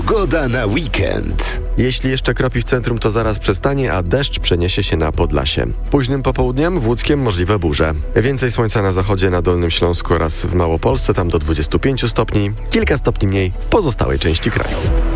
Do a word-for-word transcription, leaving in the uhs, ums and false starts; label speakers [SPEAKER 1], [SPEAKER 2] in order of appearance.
[SPEAKER 1] Pogoda na weekend.
[SPEAKER 2] Jeśli jeszcze kropi w centrum, to zaraz przestanie, a deszcz przeniesie się na Podlasie. Późnym popołudniem w Łódzkiem możliwe burze. Więcej słońca na zachodzie, na Dolnym Śląsku oraz w Małopolsce, tam do dwudziestu pięciu stopni. Kilka stopni mniej w pozostałej części kraju.